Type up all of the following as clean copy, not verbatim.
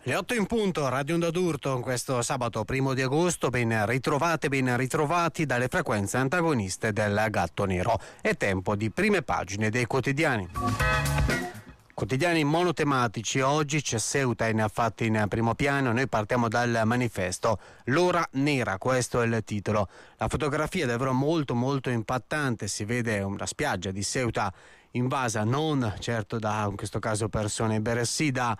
Le 8 in punto, Radio Onda d'Urto, questo sabato 1 di agosto, ben ritrovate, ben ritrovati dalle frequenze antagoniste del Gatto Nero. È tempo di prime pagine dei quotidiani. Quotidiani monotematici, oggi c'è Ceuta infatti in primo piano, noi partiamo dal manifesto. L'ora nera, questo è il titolo. La fotografia è davvero molto impattante, si vede una spiaggia di Ceuta invasa non certo da, in questo caso, persone, bensì da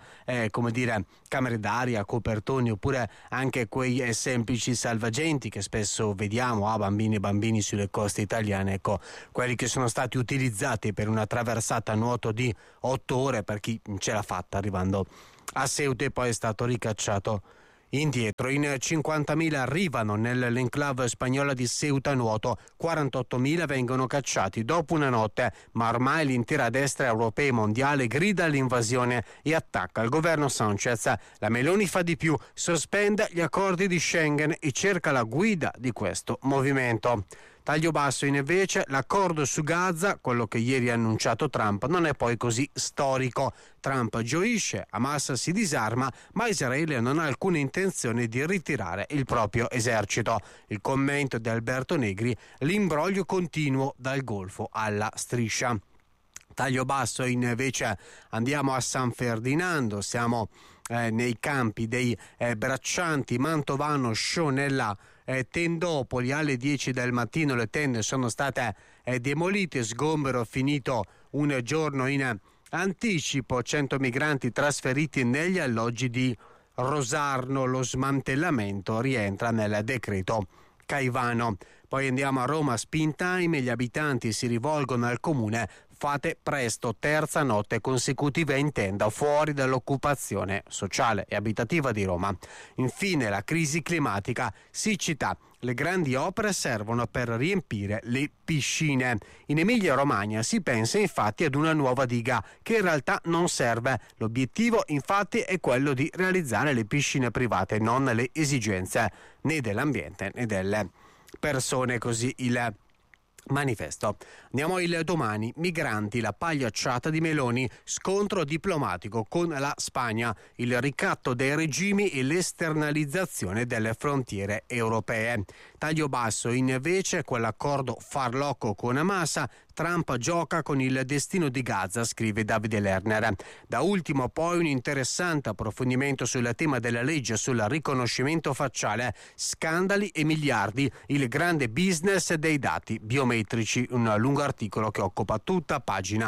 camere d'aria, copertoni, oppure anche quei semplici salvagenti che spesso vediamo, bambini e bambini sulle coste italiane, ecco, quelli che sono stati utilizzati per una traversata a nuoto di 8 ore per chi ce l'ha fatta arrivando a Ceuta e poi è stato ricacciato indietro. In 50.000 arrivano nell'enclave spagnola di Ceuta a nuoto, 48.000 vengono cacciati dopo una notte, ma ormai l'intera destra europea e mondiale grida all'invasione e attacca il governo Sanchez. La Meloni fa di più, sospende gli accordi di Schengen e cerca la guida di questo movimento. Taglio basso invece, l'accordo su Gaza, quello che ieri ha annunciato Trump, non è poi così storico. Trump gioisce, Hamas si disarma, ma Israele non ha alcuna intenzione di ritirare il proprio esercito. Il commento di Alberto Negri, l'imbroglio continuo dal Golfo alla Striscia. Taglio basso invece andiamo a San Ferdinando, siamo nei campi dei braccianti Mantovano, show nella Tendopoli. Alle 10 del mattino le tende sono state demolite, sgombero finito un giorno in anticipo, 100 migranti trasferiti negli alloggi di Rosarno, lo smantellamento rientra nel decreto Caivano. Poi andiamo a Roma, Spin Time, gli abitanti si rivolgono al comune, fate presto, terza notte consecutiva in tenda fuori dall'occupazione sociale e abitativa di Roma. Infine la crisi climatica, siccità, le grandi opere servono per riempire le piscine. In Emilia-Romagna si pensa infatti ad una nuova diga che in realtà non serve. L'obiettivo infatti è quello di realizzare le piscine private, non le esigenze né dell'ambiente né delle persone, così il manifesto. Andiamo il Domani, migranti, la pagliacciata di Meloni, scontro diplomatico con la Spagna, il ricatto dei regimi e l'esternalizzazione delle frontiere europee. Taglio basso invece, quell'accordo farlocco con Hamas, Trump gioca con il destino di Gaza, scrive Davide Lerner. Da ultimo poi un interessante approfondimento sul tema della legge sul riconoscimento facciale, scandali e miliardi, il grande business dei dati biometrici, un lungo articolo che occupa tutta pagina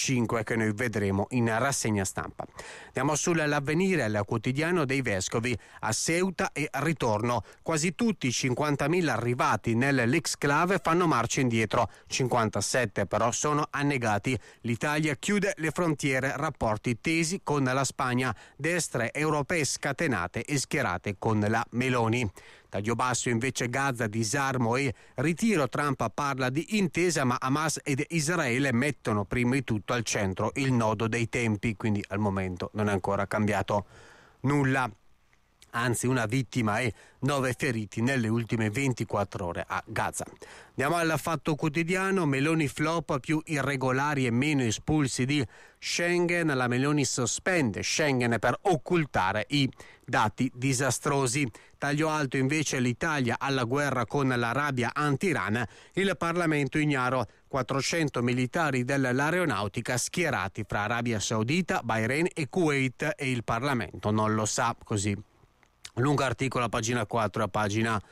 5 che noi vedremo in rassegna stampa. Andiamo sull'Avvenire, il quotidiano dei vescovi, a Ceuta e ritorno. Quasi tutti i 50.000 arrivati nell'exclave fanno marcia indietro, 57 però sono annegati. L'Italia chiude le frontiere, rapporti tesi con la Spagna, destre europee scatenate e schierate con la Meloni. Taglio basso invece, Gaza, disarmo e ritiro. Trump parla di intesa, ma Hamas ed Israele mettono prima di tutto al centro il nodo dei tempi, quindi al momento non è ancora cambiato nulla. Anzi, una vittima e 9 feriti nelle ultime 24 ore a Gaza. Andiamo al Fatto Quotidiano, Meloni flop, più irregolari e meno espulsi di Schengen. La Meloni sospende Schengen per occultare i dati disastrosi. Taglio alto invece, l'Italia alla guerra con l'Arabia anti-Iran. Il Parlamento ignaro, 400 militari dell'aeronautica schierati fra Arabia Saudita, Bahrain e Kuwait e il Parlamento non lo sa, così. Lungo articolo a pagina 4 e a pagina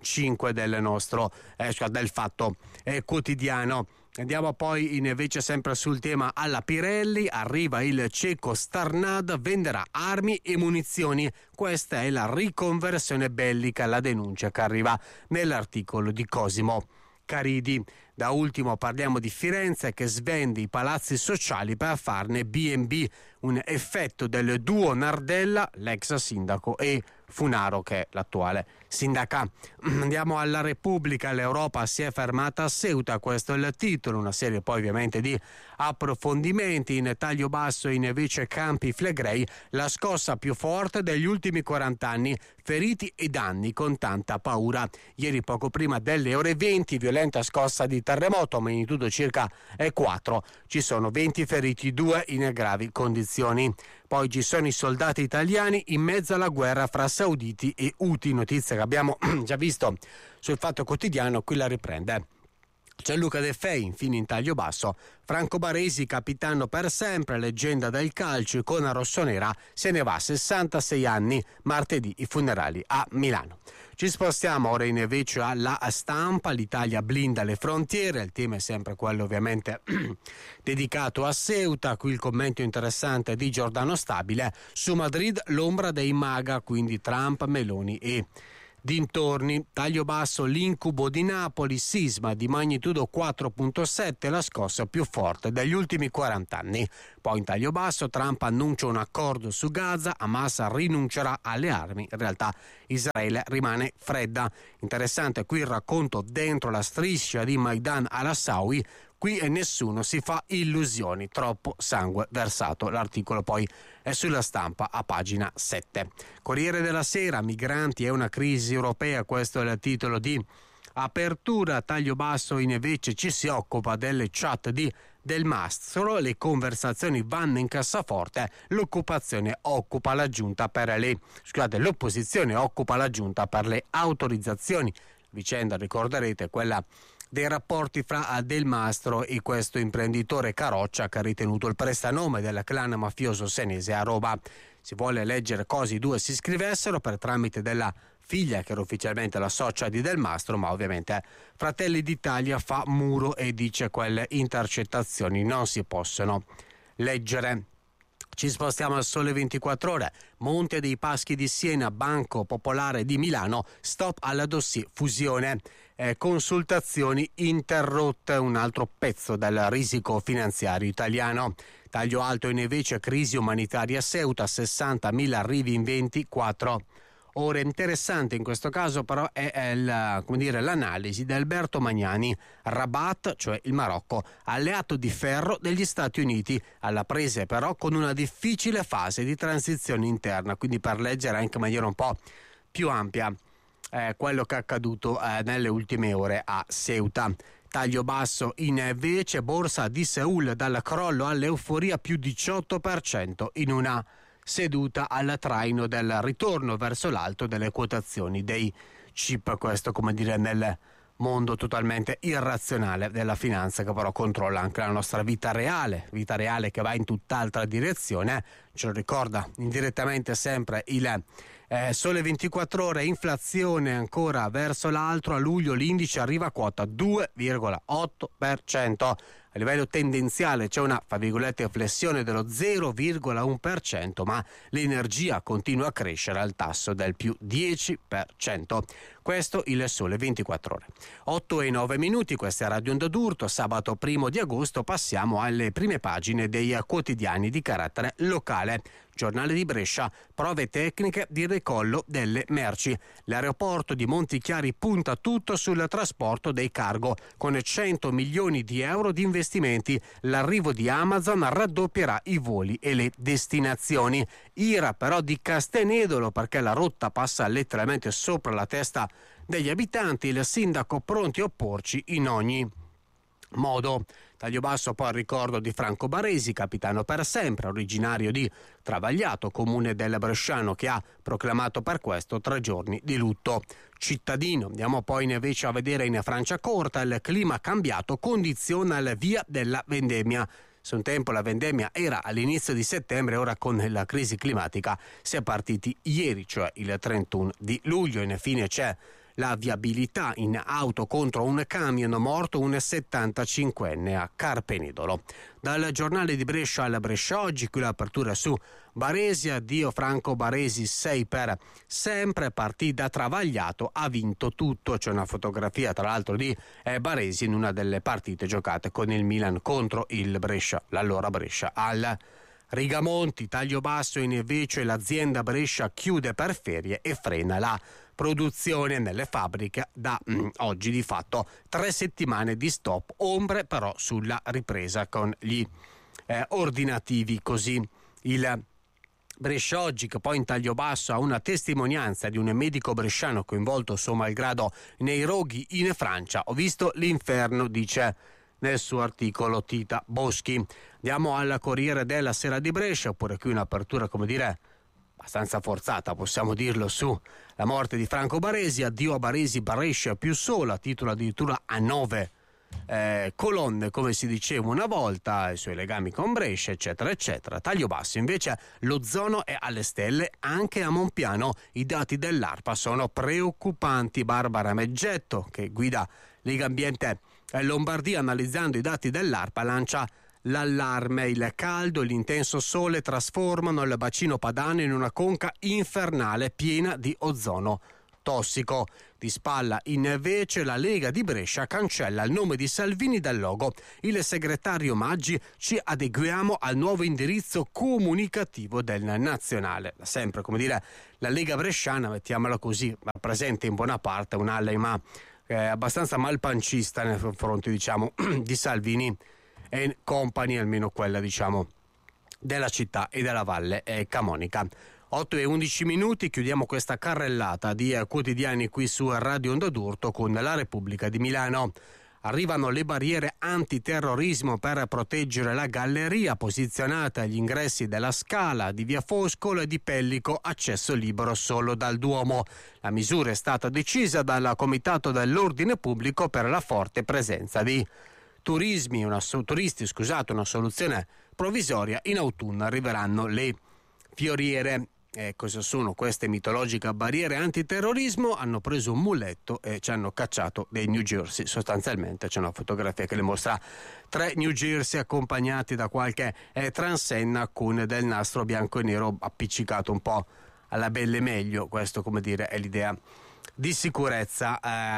5 del nostro del Fatto Quotidiano. Andiamo poi invece sempre sul tema alla Pirelli, arriva il ceco Starnad, venderà armi e munizioni. Questa è la riconversione bellica, la denuncia che arriva nell'articolo di Cosimo Caridi. Da ultimo parliamo di Firenze che svende i palazzi sociali per farne B&B, un effetto del duo Nardella, l'ex sindaco, e Funaro, che è l'attuale sindaca. Andiamo alla Repubblica, l'Europa si è fermata a Ceuta, questo è il titolo, una serie poi ovviamente di approfondimenti. In taglio basso invece Campi Flegrei, la scossa più forte degli ultimi 40 anni, feriti e danni con tanta paura. Ieri poco prima delle ore 20, violenta scossa di terremoto, magnitudo circa 4, ci sono 20 feriti, 2 in gravi condizioni. Poi ci sono i soldati italiani in mezzo alla guerra fra sauditi e Houthi, notizia che abbiamo già visto sul Fatto Quotidiano, qui la riprende Gianluca De Fei. Infine in taglio basso, Franco Baresi, capitano per sempre, leggenda del calcio, icona rossonera, se ne va a 66 anni, martedì i funerali a Milano. Ci spostiamo ora invece alla Stampa. L'Italia blinda le frontiere, il tema è sempre quello ovviamente dedicato a Ceuta. Qui il commento interessante di Giordano Stabile su Madrid, l'ombra dei MAGA, quindi Trump, Meloni e dintorni. Taglio basso, l'incubo di Napoli, sisma di magnitudo 4.7, la scossa più forte degli ultimi 40 anni. Poi in taglio basso, Trump annuncia un accordo su Gaza, Hamas rinuncerà alle armi, in realtà Israele rimane fredda. Interessante qui il racconto dentro la striscia di Maidan al-Assawi. Qui nessuno si fa illusioni, troppo sangue versato. L'articolo poi è sulla Stampa a pagina 7. Corriere della Sera, migranti e una crisi europea, questo è il titolo di apertura. Taglio basso invece ci si occupa delle chat di Del Mastro, le conversazioni vanno in cassaforte, l'opposizione occupa la giunta per le autorizzazioni. Vicenda, ricorderete, quella dei rapporti fra Del Mastro e questo imprenditore Caroccia, che ha ritenuto il prestanome del clan mafioso senese a Roma. Si vuole leggere cosa i due si scrivessero per tramite della figlia, che era ufficialmente la socia di Del Mastro, ma ovviamente Fratelli d'Italia fa muro e dice quelle intercettazioni non si possono leggere. Ci spostiamo al Sole 24 Ore. Monte dei Paschi di Siena, Banco Popolare di Milano, stop alla dossier fusione. Consultazioni interrotte, un altro pezzo del risico finanziario italiano. Taglio alto invece, crisi umanitaria a Ceuta, 60.000 arrivi in 24 ore. Interessante in questo caso però è l'analisi di Alberto Magnani. Rabat, cioè il Marocco, alleato di ferro degli Stati Uniti, alla prese però con una difficile fase di transizione interna, quindi per leggere anche in maniera un po' più ampia quello che è accaduto nelle ultime ore a Ceuta. Taglio basso invece, borsa di Seul, dal crollo all'euforia più 18% in una seduta al traino del ritorno verso l'alto delle quotazioni dei chip. Questo, come dire, nel mondo totalmente irrazionale della finanza, che però controlla anche la nostra vita reale che va in tutt'altra direzione. Ce lo ricorda indirettamente sempre il Sole 24 Ore. Inflazione ancora verso l'alto, a luglio l'indice arriva a quota 2,8%. A livello tendenziale c'è una, fra virgolette, flessione dello 0,1%, ma l'energia continua a crescere al tasso del più 10%. Questo il Sole 24 Ore. 8:09, questa è Radio Onda d'Urto. Sabato 1 di agosto passiamo alle prime pagine dei quotidiani di carattere locale. Giornale di Brescia, prove tecniche di decollo delle merci. L'aeroporto di Montichiari punta tutto sul trasporto dei cargo. Con 100 milioni di euro di investimenti, l'arrivo di Amazon raddoppierà i voli e le destinazioni. Ira però di Castenedolo, perché la rotta passa letteralmente sopra la testa degli abitanti. Il sindaco pronti a opporci in ogni modo. Taglio basso poi il ricordo di Franco Baresi, capitano per sempre, originario di Travagliato, comune del Bresciano, che ha proclamato per questo 3 giorni di lutto cittadino. Andiamo poi invece a vedere in Franciacorta, il clima cambiato condiziona il via della vendemmia. Se un tempo la vendemmia era all'inizio di settembre, ora con la crisi climatica si è partiti ieri, cioè il 31 di luglio. Infine c'è la viabilità in auto contro un camion, morto un 75enne a Carpenedolo. Dal giornale di Brescia al Brescia Oggi, qui l'apertura su Baresi, addio Franco Baresi, sei per sempre, partì da Travagliato, ha vinto tutto. C'è una fotografia tra l'altro di Baresi in una delle partite giocate con il Milan contro il Brescia, l'allora Brescia al Rigamonti. Taglio basso invece, l'azienda Brescia chiude per ferie e frena la produzione nelle fabbriche da oggi. Di fatto 3 settimane di stop, ombre però sulla ripresa con gli ordinativi. Così il Brescia Oggi, che poi in taglio basso ha una testimonianza di un medico bresciano coinvolto suo malgrado nei roghi in Francia. Ho visto l'inferno, dice nel suo articolo Tita Boschi. Andiamo al Corriere della Sera di Brescia, oppure qui un'apertura, come dire, abbastanza forzata, possiamo dirlo, su la morte di Franco Baresi. Addio a Baresi, Brescia più sola, titolo addirittura a 9 colonne, come si diceva una volta, i suoi legami con Brescia, eccetera eccetera. Taglio basso invece, l'ozono è alle stelle anche a Monpiano, i dati dell'ARPA sono preoccupanti. Barbara Meggetto, che guida Lega Ambiente Lombardia, analizzando i dati dell'ARPA lancia l'allarme. Il caldo e l'intenso sole trasformano il bacino padano in una conca infernale piena di ozono tossico. Di spalla invece la Lega di Brescia cancella il nome di Salvini dal logo. Il segretario Maggi: ci adeguiamo al nuovo indirizzo comunicativo del nazionale. Sempre, come dire, la Lega bresciana, mettiamola così, rappresenta in buona parte un'anima abbastanza malpancista nei confronti, diciamo, di Salvini e compagni, almeno quella, diciamo, della città e della Valle Camonica. 8:11, chiudiamo questa carrellata di quotidiani qui su Radio Onda d'Urto con La Repubblica di Milano. Arrivano le barriere antiterrorismo per proteggere la galleria posizionata agli ingressi della Scala, di Via Foscolo e di Pellico, accesso libero solo dal Duomo. La misura è stata decisa dal Comitato dell'Ordine Pubblico per la forte presenza di turisti, una soluzione provvisoria. In autunno arriveranno le fioriere. Cosa sono queste mitologiche barriere antiterrorismo? Hanno preso un muletto e ci hanno cacciato dei New Jersey. Sostanzialmente c'è una fotografia che le mostra 3 New Jersey accompagnati da qualche transenna con del nastro bianco e nero appiccicato un po' alla belle meglio. Questo, come dire, è l'idea di sicurezza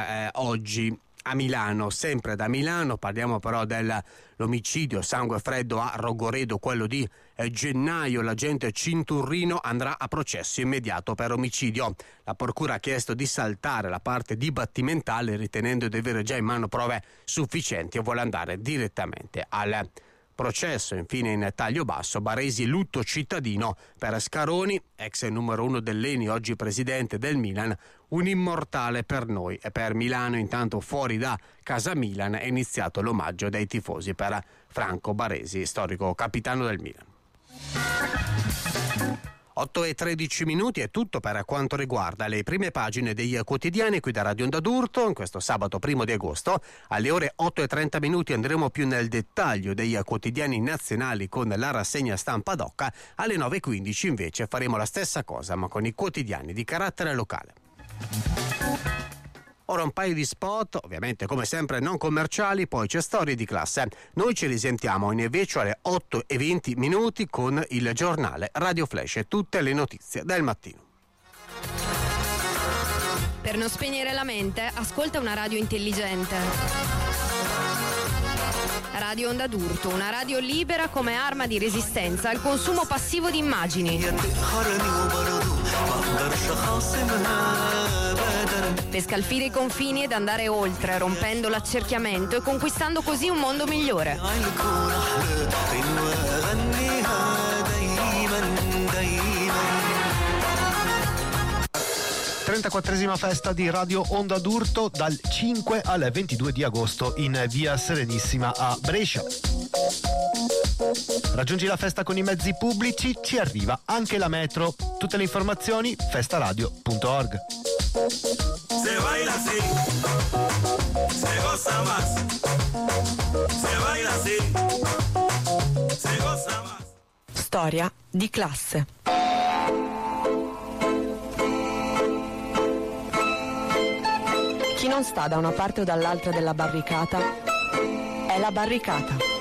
oggi a Milano. Sempre da Milano parliamo però dell'omicidio sangue freddo a Rogoredo, quello di gennaio. L'agente Cinturrino andrà a processo immediato per omicidio. La procura ha chiesto di saltare la parte dibattimentale ritenendo di avere già in mano prove sufficienti e vuole andare direttamente al processo. Infine, in taglio basso, Baresi lutto cittadino per Scaroni, ex numero 1 dell'ENI, oggi presidente del Milan, un immortale per noi e per Milano. Intanto fuori da casa Milan è iniziato l'omaggio dei tifosi per Franco Baresi, storico capitano del Milan. 8:13 è tutto per quanto riguarda le prime pagine dei quotidiani qui da Radio Onda d'Urto. In questo sabato 1 di agosto alle ore 8:30 andremo più nel dettaglio dei quotidiani nazionali con la rassegna stampa d'Oca. Alle 9:15 invece faremo la stessa cosa ma con i quotidiani di carattere locale. Ora un paio di spot, ovviamente come sempre non commerciali, poi c'è Storie di classe. Noi ci risentiamo invece alle 8:20 con il giornale Radio Flash e tutte le notizie del mattino. Per non spegnere la mente, ascolta una radio intelligente. Radio Onda d'Urto, una radio libera come arma di resistenza al consumo passivo di immagini. Per scalfire i confini ed andare oltre, rompendo l'accerchiamento e conquistando così un mondo migliore. 34esima festa di Radio Onda d'Urto dal 5 al 22 di agosto in via Serenissima a Brescia. Raggiungi la festa con i mezzi pubblici, ci arriva anche la metro. Tutte le informazioni festaradio.org. Se baila así, se goza más. Se baila así, se goza más. Storia di classe. Chi non sta da una parte o dall'altra della barricata è la barricata.